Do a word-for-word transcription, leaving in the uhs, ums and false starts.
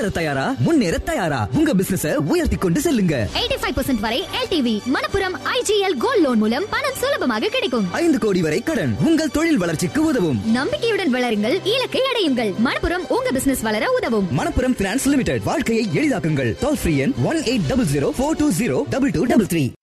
வளர தயாரா? முன்னேற தயாரா? உங்க பிசினஸ உயர்த்தி கொண்டு செல்லுங்க. எண்பத்தி ஐந்து பர்சன்ட் வரை L T V. Manappuram I G L gold loan மூலம் பணம் சுலபமாக கிடைக்கும். ஐந்து கோடி வரை கடன் உங்கள் தொழில் வளர்ச்சிக்கு உதவும். நம்பிக்கையுடன் வளருங்கள், இலக்கை அடையுங்கள். மணப்புரம் உங்க பிசினஸ் வளர உதவும். Manappuram finance limited. வாழ்க்கையை எளிதாக்குங்கள். டோல் ஃப்ரீ எண் one eight double zero four two zero double two double three.